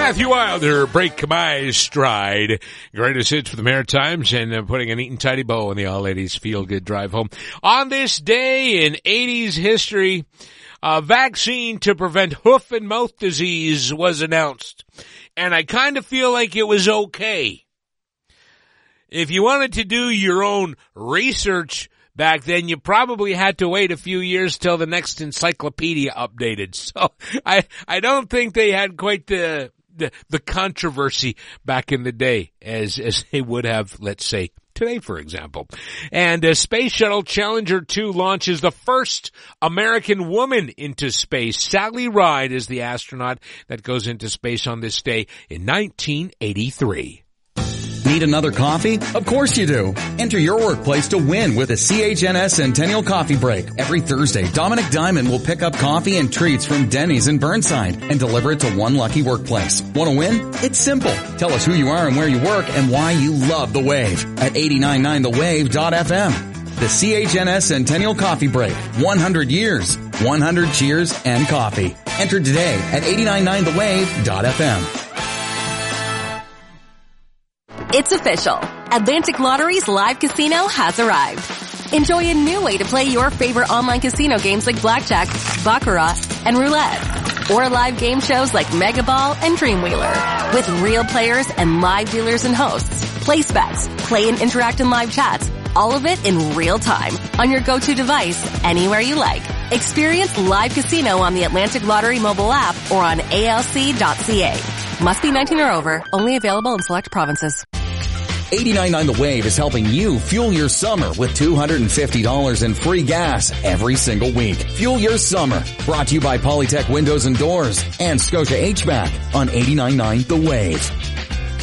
Matthew Wilder, Break My Stride. Greatest hits for the Maritimes and putting a neat and tidy bow on the all-ladies feel-good drive home. On this day in 80s history, a vaccine to prevent hoof and mouth disease was announced. And I kind of feel like it was okay. If you wanted to do your own research back then, you probably had to wait a few years till the next encyclopedia updated. So I don't think they had quite the controversy back in the day as they would have, let's say, today, for example. And Space Shuttle Challenger 2 launches the first American woman into space. Sally Ride is the astronaut that goes into space on this day in 1983. Need another coffee? Of course you do. Enter your workplace to win with a CHNS Centennial Coffee Break. Every Thursday, Dominic Diamond will pick up coffee and treats from Denny's in Burnside and deliver it to one lucky workplace. Want to win? It's simple. Tell us who you are and where you work and why you love The Wave at 899thewave.fm. The CHNS Centennial Coffee Break. 100 years, 100 cheers, and coffee. Enter today at 899thewave.fm. It's official. Atlantic Lottery's live casino has arrived. Enjoy a new way to play your favorite online casino games like blackjack, baccarat, and roulette. Or live game shows like Mega Ball and Dreamwheeler. With real players and live dealers and hosts. Place bets, play and interact in live chats. All of it in real time on your go-to device anywhere you like. Experience live casino on the Atlantic Lottery mobile app or on alc.ca. Must be 19 or over. Only available in select provinces. 89.9 The Wave is helping you fuel your summer with $250 in free gas every single week. Fuel your summer. Brought to you by Polytech Windows and Doors and Scotia HVAC on 89.9 The Wave.